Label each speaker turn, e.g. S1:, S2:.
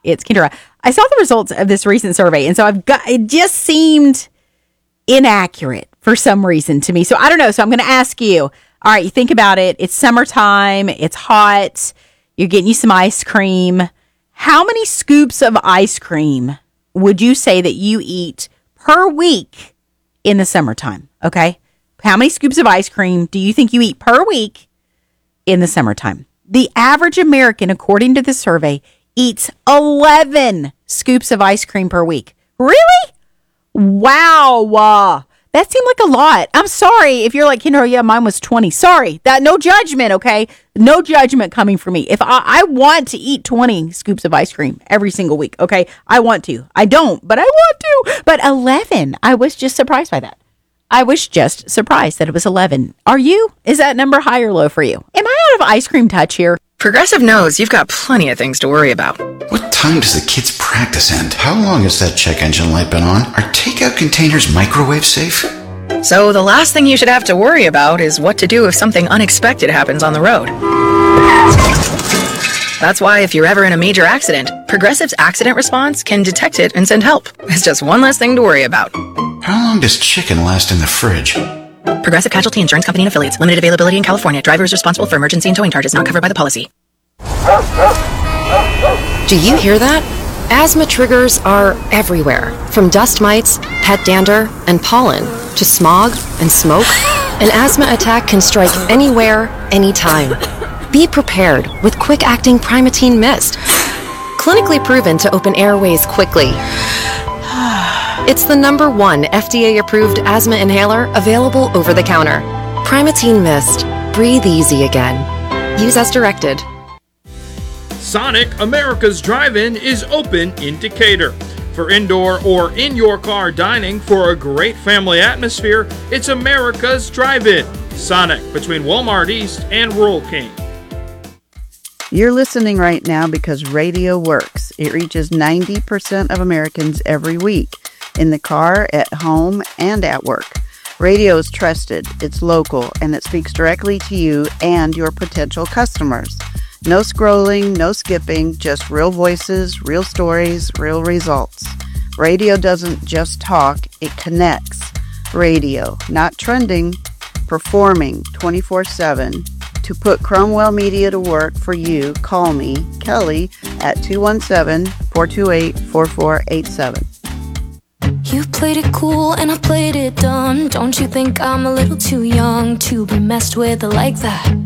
S1: It's Kendra. I saw the results of this recent survey, and so it just seemed inaccurate for some reason to me. So I don't know. So I'm going to ask you. All right, you think about it. It's summertime. It's hot. You're getting you some ice cream. How many scoops of ice cream would you say that you eat per week in the summertime? Okay. How many scoops of ice cream do you think you eat per week in the summertime? The average American, according to the survey, eats 11 scoops of ice cream per week. Really? Wow. That seemed like a lot. I'm sorry if you're like, Kendra, yeah, mine was 20. Sorry. That no judgment, okay? No judgment coming from me. If I want to eat 20 scoops of ice cream every single week, okay? I want to. I don't, but I want to. But 11, I was just surprised by that. I was just surprised that it was 11. Are you? Is that number high or low for you? Am I out of ice cream touch here?
S2: Progressive knows you've got plenty of things to worry about.
S3: What time does the kids' practice end? How long has that check engine light been on? Are takeout containers microwave safe?
S2: So the last thing you should have to worry about is what to do if something unexpected happens on the road. That's why if you're ever in a major accident, Progressive's accident response can detect it and send help. It's just one less thing to worry about.
S3: How long does chicken last in the fridge?
S2: Progressive Casualty Insurance Company and Affiliates. Limited availability in California. Driver is responsible for emergency and towing charges not covered by the policy.
S4: Do you hear that? Asthma triggers are everywhere. From dust mites, pet dander, and pollen, to smog and smoke. An asthma attack can strike anywhere, anytime. Be prepared with quick-acting Primatene Mist. Clinically proven to open airways quickly. It's the #1 FDA-approved asthma inhaler available over the counter. Primatene Mist. Breathe easy again. Use as directed.
S5: Sonic America's Drive-In is open in Decatur. For indoor or in-your-car dining for a great family atmosphere, it's America's Drive-In. Sonic, between Walmart East and Rural King.
S6: You're listening right now because radio works. It reaches 90% of Americans every week. In the car, at home, and at work. Radio is trusted, it's local, and it speaks directly to you and your potential customers. No scrolling, no skipping, just real voices, real stories, real results. Radio doesn't just talk, it connects. Radio, not trending, performing 24/7. To put Cromwell Media to work for you, call me, Kelly, at 217-428-4487.
S7: You played it cool and I played it dumb. Don't you think I'm a little too young to be messed with like that?